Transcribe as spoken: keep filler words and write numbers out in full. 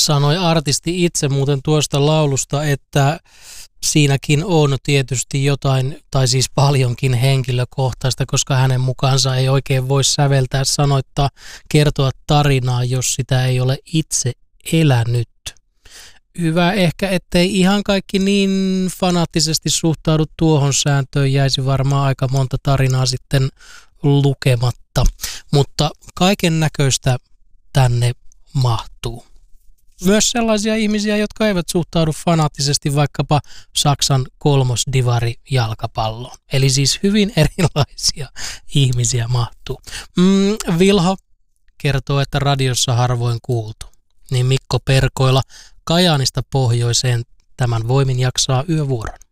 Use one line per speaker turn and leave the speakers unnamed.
sanoi artisti itse muuten tuosta laulusta, että siinäkin on tietysti jotain, tai siis paljonkin henkilökohtaista, koska hänen mukaansa ei oikein voi säveltää, sanoittaa, kertoa tarinaa, jos sitä ei ole itse elänyt. Hyvä ehkä, ettei ihan kaikki niin fanaattisesti suhtaudu tuohon sääntöön, jäisi varmaan aika monta tarinaa sitten lukematta, mutta kaiken näköistä tänne mahtuu. Myös sellaisia ihmisiä, jotka eivät suhtaudu fanaattisesti vaikkapa Saksan kolmosdivari jalkapalloon. Eli siis hyvin erilaisia ihmisiä mahtuu. Mm, Vilho kertoo, että radiossa harvoin kuultu. Niin Mikko Perkoila Kajaanista pohjoiseen tämän voimin jaksaa yövuoron.